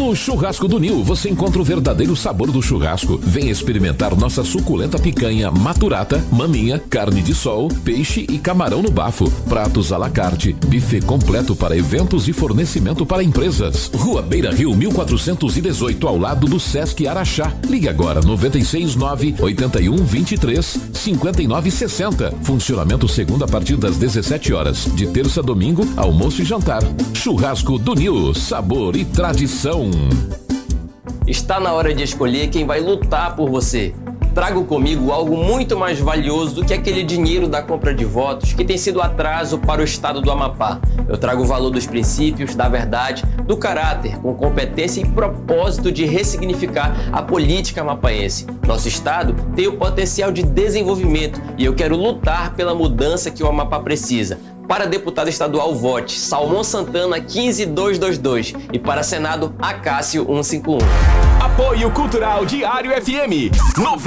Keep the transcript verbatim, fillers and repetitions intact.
No Churrasco do Nil, você encontra o verdadeiro sabor do churrasco. Vem experimentar nossa suculenta picanha, maturata, maminha, carne de sol, peixe e camarão no bafo. Pratos à la carte, buffet completo para eventos e fornecimento para empresas. Rua Beira Rio, mil quatrocentos e dezoito, ao lado do Sesc Araxá. Ligue agora, noventa e seis nove, oitenta e um, vinte e três, cinquenta e nove, sessenta. Funcionamento segunda a partir das dezessete horas. De terça a domingo, almoço e jantar. Churrasco do Nil, sabor e tradição. Está na hora de escolher quem vai lutar por você. Trago comigo algo muito mais valioso do que aquele dinheiro da compra de votos que tem sido atraso para o estado do Amapá. Eu trago o valor dos princípios, da verdade, do caráter, com competência e propósito de ressignificar a política amapaense. Nosso estado tem o potencial de desenvolvimento e eu quero lutar pela mudança que o Amapá precisa. Para deputado estadual, vote Salmão Santana quinze mil duzentos e vinte e dois e para Senado, Acácio cento e cinquenta e um. Apoio Cultural Diário F M.